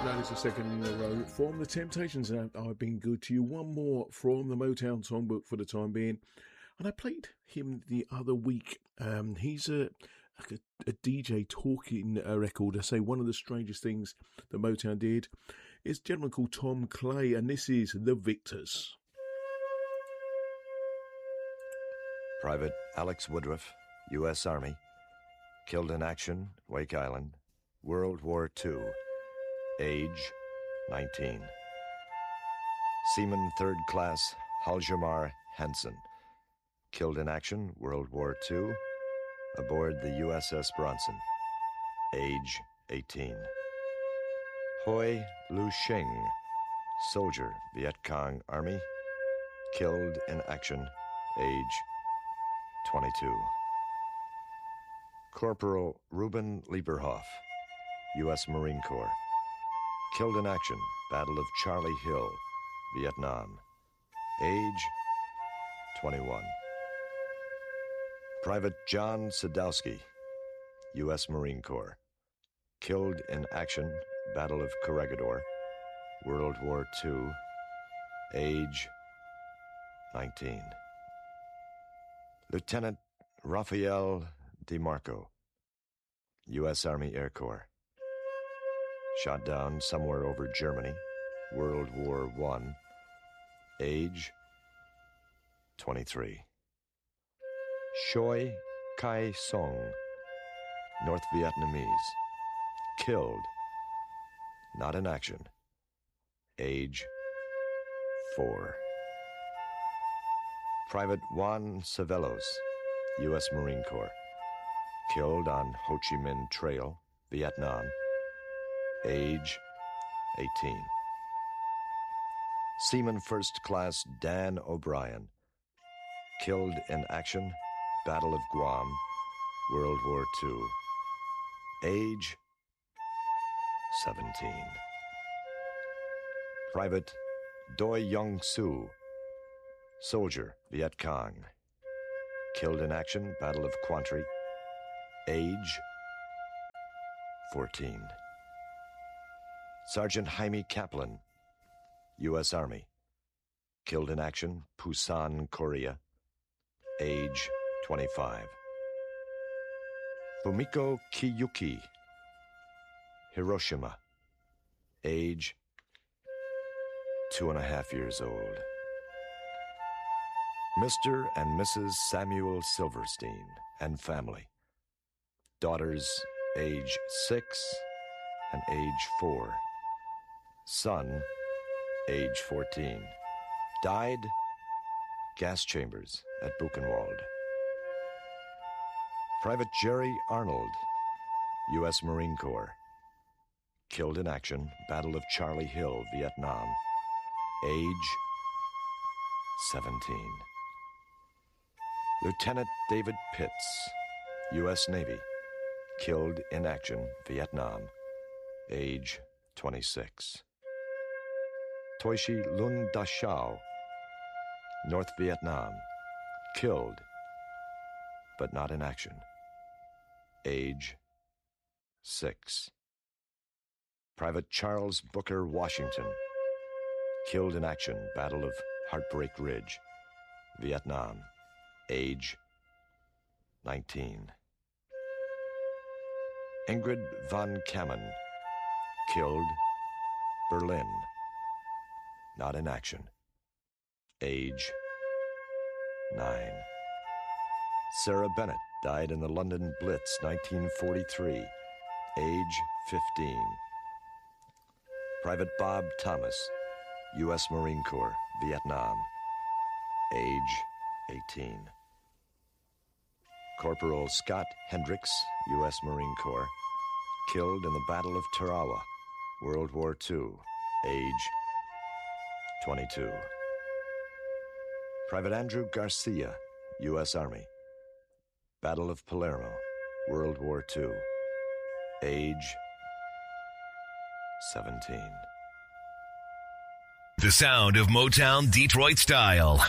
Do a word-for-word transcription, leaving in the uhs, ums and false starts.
That is the second in a row from the Temptations. And I've been good to you. One more from the Motown songbook for the time being. And I played him the other week. Um, he's a, a, a D J talking a record. I say one of the strangest things that Motown did is a gentleman called Tom Clay. And this is The Victors. Private Alex Woodruff, U S Army, killed in action, Wake Island, World War Two, age nineteen. Seaman Third Class Haljamar Henson, killed in action, World War Two, aboard the U S S Bronson, age eighteen. Hoi Lu Shing, soldier, Viet Cong Army, killed in action, age twenty-two. Corporal Reuben Lieberhoff, U S Marine Corps, killed in action, Battle of Charlie Hill, Vietnam, age twenty-one. Private John Sadowski, U S Marine Corps, killed in action, Battle of Corregidor, World War Two, age nineteen. Lieutenant Raphael DeMarco, U S Army Air Corps, shot down somewhere over Germany, World War One, age twenty-three. Choi Kai Song, North Vietnamese, killed, not in action, age four. Private Juan Savelos, U S Marine Corps, killed on Ho Chi Minh Trail, Vietnam, age eighteen. Seaman First Class Dan O'Brien, killed in action, Battle of Guam, World War Two, age seventeen. Private Doi Young Soo, soldier, Viet Cong, killed in action, Battle of Quantry, age fourteen. Sergeant Jaime Kaplan, U S Army, killed in action, Busan, Korea, age twenty-five. Fumiko Kiyuki, Hiroshima, age two and a half years old. Mister and Missus Samuel Silverstein and family, daughters age six and age four, son age fourteen, died gas chambers at Buchenwald. Private Jerry Arnold, U S Marine Corps, killed in action, Battle of Charlie Hill, Vietnam, age seventeen. Lieutenant David Pitts, U S Navy, killed in action, Vietnam, age twenty-six. Toishi Lun Da Shao, North Vietnam, killed, but not in action, age six. Private Charles Booker Washington, killed in action, Battle of Heartbreak Ridge, Vietnam, age nineteen. Ingrid von Kamen, killed, Berlin, not in action, age nine. Sarah Bennett died in the London Blitz, nineteen forty-three, age fifteen. Private Bob Thomas, U S Marine Corps, Vietnam, age eighteen. Corporal Scott Hendricks, U S Marine Corps, killed in the Battle of Tarawa, World War Two, age twenty-two. Private Andrew Garcia, U S Army, Battle of Palermo, World War Two, age seventeen. The sound of Motown Detroit style.